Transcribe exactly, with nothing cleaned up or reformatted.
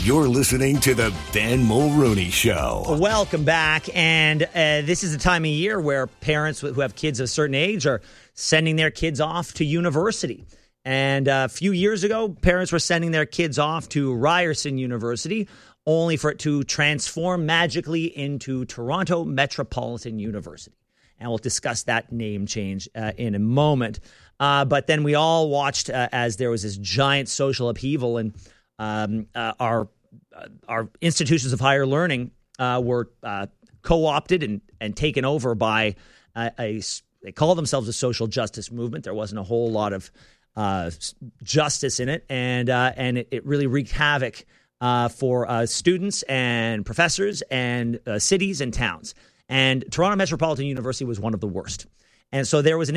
You're listening to the Ben Mulrooney Show. Welcome back. And uh, this is the time of year where parents who have kids of a certain age are sending their kids off to university. And uh, a few years ago, parents were sending their kids off to Ryerson University, only for it to transform magically into Toronto Metropolitan University. And we'll discuss that name change uh, in a moment. Uh, but then we all watched uh, as there was this giant social upheaval, and um, uh, our uh, our institutions of higher learning uh, were uh, co-opted and, and taken over by a, a, they call themselves a social justice movement. There wasn't a whole lot of uh, justice in it, and uh, and it, it really wreaked havoc uh, for uh, students and professors and uh, cities and towns. And Toronto Metropolitan University was one of the worst. And so there was an